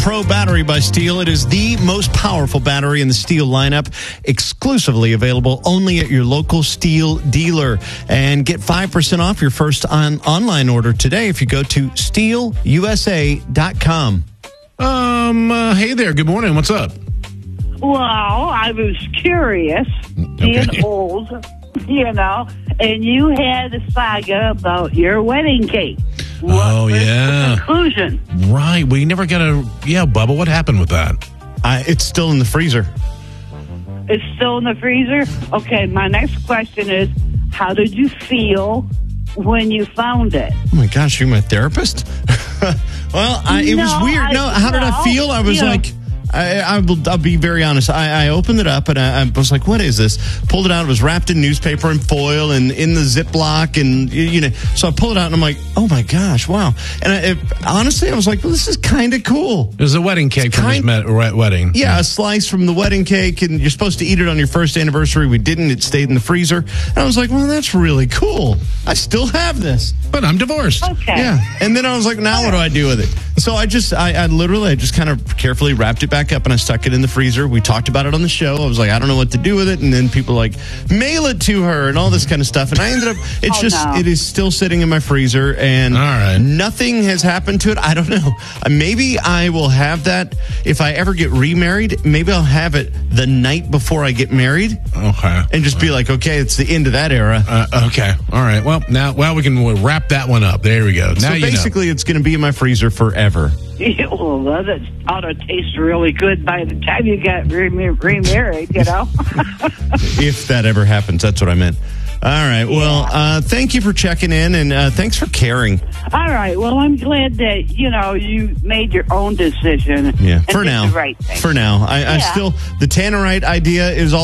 Pro Battery by STIHL. It is the most powerful battery in the STIHL lineup, exclusively available only at your local STIHL dealer. And get 5% off your first online order today if you go to stihlusa.com. Hey there. Good morning. What's up? Well, I was curious, being old, and you had a saga about your wedding cake. What was the conclusion? Right. We never got Bubba, what happened with that? It's still in the freezer. It's still in the freezer? Okay, my next question is, how did you feel when you found it? Oh, my gosh, you're my therapist? Well, it was weird. How did I feel? I was like... I'll be very honest. I opened it up and I was like, what is this? Pulled it out. It was wrapped in newspaper and foil and in the Ziploc. And, so I pulled it out and I'm like, oh my gosh, wow. And honestly, I was like, well, this is kind of cool. It was a wedding cake from his wedding. Yeah, a slice from the wedding cake. And you're supposed to eat it on your first anniversary. We didn't. It stayed in the freezer. And I was like, well, that's really cool. I still have this. But I'm divorced. Okay. Yeah. And then I was like, now what do I do with it? So I literally kind of carefully wrapped it back up and I stuck it in the freezer. We talked about it on the show. I was like, I don't know what to do with it. And then people like, mail it to her and all this kind of stuff. And I ended up, it is still sitting in my freezer and nothing has happened to it. I don't know. Maybe I will have that if I ever get remarried. Maybe I'll have it the night before I get married. Okay. And just be like, okay, it's the end of that era. Okay. All right. Well, we can wrap that one up. There we go. Now so basically, it's going to be in my freezer forever. Yeah, well, that ought to taste really good by the time you get remarried, If that ever happens, that's what I meant. All right. Well, thank you for checking in, and thanks for caring. All right. Well, I'm glad that, you made your own decision. Yeah. For now. The right thing. For now. I still, the Tannerite idea is all